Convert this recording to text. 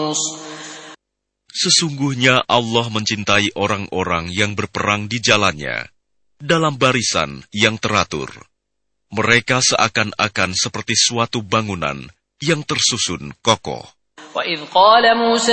Sesungguhnya Allah mencintai orang-orang yang berperang di jalannya, dalam barisan yang teratur. Mereka seakan-akan seperti suatu bangunan yang tersusun kokoh.